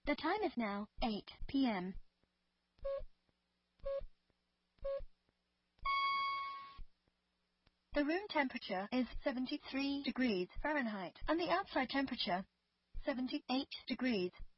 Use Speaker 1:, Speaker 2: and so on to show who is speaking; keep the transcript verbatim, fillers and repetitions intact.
Speaker 1: The time is now eight p m The room temperature is seventy-three degrees Fahrenheit and the outside temperature seventy-eight degrees